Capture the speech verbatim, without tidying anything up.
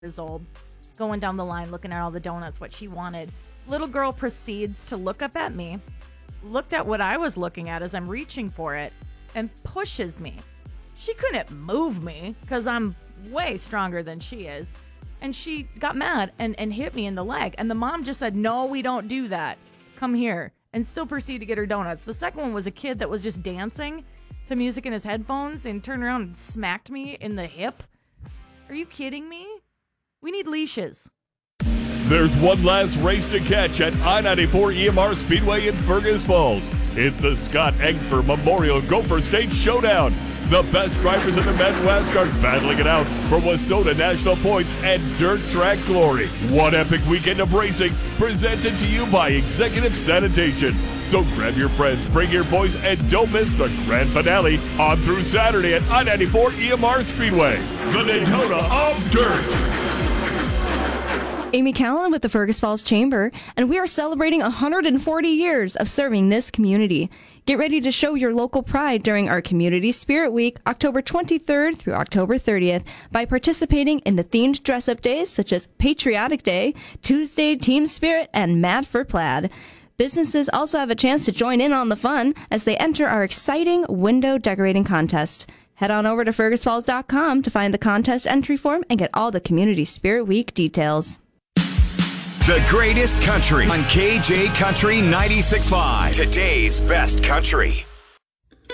years old, going down the line, looking at all the donuts, what she wanted. Little girl proceeds to look up at me, looked at what I was looking at as I'm reaching for it, and pushes me. She couldn't move me because I'm way stronger than she is. And she got mad and, and hit me in the leg. And the mom just said, no, we don't do that. Come here. And still proceed to get her donuts. The second one was a kid that was just dancing to music in his headphones and turned around and smacked me in the hip. Are you kidding me? We need leashes. There's one last race to catch at I ninety-four E M R Speedway in Fergus Falls. It's the Scott Egbert Memorial Gopher State Showdown. The best drivers in the Midwest are battling it out for Wissota National Points and Dirt Track Glory. One epic weekend of racing presented to you by Executive Sanitation. So grab your friends, bring your boys, and don't miss the grand finale on through Saturday at I ninety-four E M R Speedway, the Daytona of Dirt. Amy Callan with the Fergus Falls Chamber, and we are celebrating one hundred forty years of serving this community. Get ready to show your local pride during our Community Spirit Week, October twenty-third through October thirtieth, by participating in the themed dress-up days such as Patriotic Day, Tuesday Team Spirit, and Mad for Plaid. Businesses also have a chance to join in on the fun as they enter our exciting window decorating contest. Head on over to fergus falls dot com to find the contest entry form and get all the Community Spirit Week details. The greatest country on K J Country ninety-six point five. Today's best country.